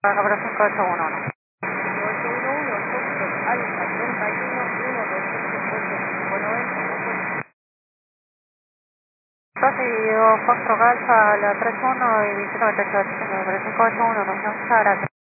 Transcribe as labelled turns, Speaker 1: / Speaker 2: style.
Speaker 1: Capra 5811.
Speaker 2: 811, Foxtrot Alfa 31, 1, 288, 90.
Speaker 1: Seguido Foxtrot Alfa a la 31 y 1798, Capra 5811, muchas gracias.